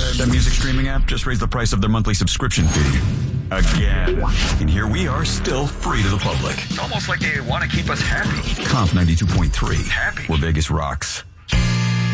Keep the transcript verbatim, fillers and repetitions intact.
That music streaming app just raised the price of their monthly subscription fee. Again. And here we are, still free to the public. It's almost like they want to keep us happy. Comp ninety-two point three. Happy. Where Vegas rocks.